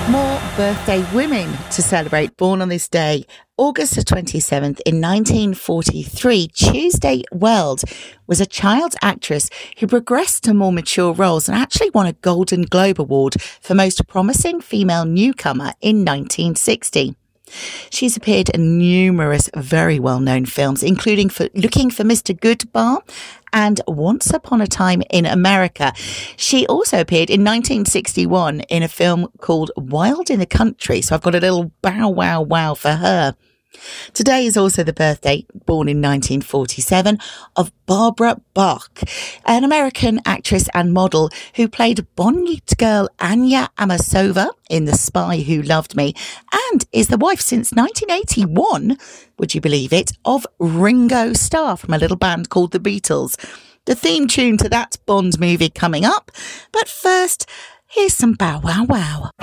More birthday women to celebrate, born on this day. August the 27th in 1943, Tuesday Weld was a child actress who progressed to more mature roles and actually won a Golden Globe Award for Most Promising Female Newcomer in 1960. She's appeared in numerous very well-known films, including Looking for Mr. Goodbar and Once Upon a Time in America. She also appeared in 1961 in a film called Wild in the Country, so I've got a little bow wow wow for her. Today is also the birthday, born in 1947, of Barbara Bach, an American actress and model who played Bond girl Anya Amasova in The Spy Who Loved Me, and is the wife since 1981, would you believe it, of Ringo Starr from a little band called The Beatles. The theme tune to that Bond movie coming up, but first, here's some bow wow wow.